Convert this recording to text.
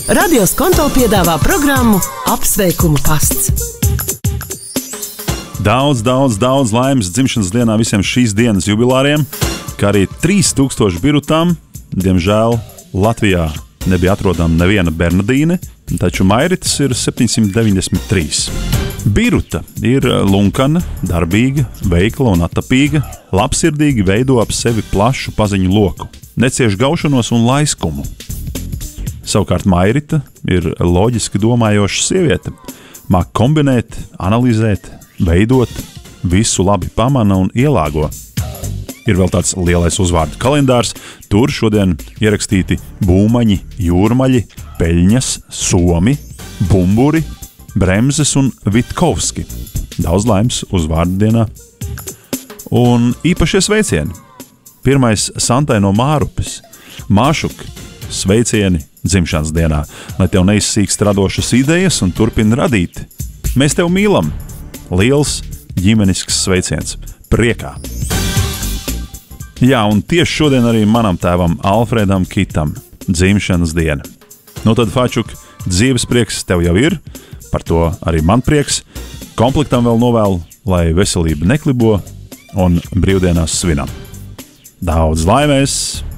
Radio Skonto piedāvā programmu Apsveikumu pasts. Daudz laimes dzimšanas dienā visiem šīs dienas jubilāriem, kā arī 3000 birutām. Diemžēl Latvijā nebija atrodama neviena Bernadīne, taču Mairitas ir 793. Biruta ir lunkana, darbīga, veikla un attapīga, labsirdīgi veido ap sevi plašu paziņu loku, necieš gaušanos un laiskumu. Savukārt Mairita ir loģiski domājoša sieviete, māk kombinēt, analizēt, veidot, visu labi pamana un ielāgo. Ir vēl tāds lielais uzvārdu kalendārs, tur šodien ierakstīti būmaņi, jūrmaļi, peļņas, somi, bumburi, bremzes un Vitkovski. Daudz laimes uzvārdu dienā. Un īpašie sveicieni. Pirmais Santai no Mārupes. Māšuk, sveicieni dzimšanas dienā, lai tev neizsīkst radošas idejas un turpina radīt. Mēs tev mīlam. Liels ģimenisks sveiciens. Priekā. Jā, un tieši šodien arī manam tēvam Alfredam Kitam dzimšanas diena. Nu tad, Fačuk, dzīves prieks tev jau ir, par to arī man prieks. Komplektam vēl novēlu, lai veselība neklibo un brīvdienās svinam. Daudz laimēs!